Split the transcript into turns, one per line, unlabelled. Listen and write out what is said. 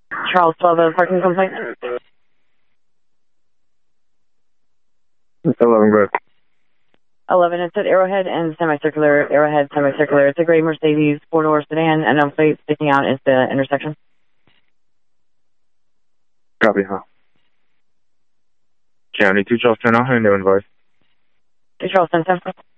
Charles 12, a parking complaint.
11, good.
11, it's at Arrowhead and semicircular. Arrowhead, semicircular. It's a gray Mercedes 4-door sedan, and no plate sticking out is the intersection.
Copy, huh? County 2 Charles 10, I'll hand you invoice.
2 Charles 10,